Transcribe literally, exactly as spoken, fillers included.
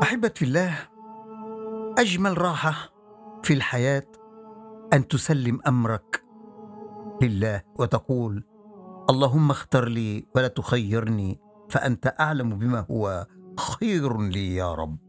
أحبة في الله، أجمل راحة في الحياة أن تسلم أمرك لله وتقول: اللهم اختر لي ولا تخيرني، فأنت أعلم بما هو خير لي يا رب.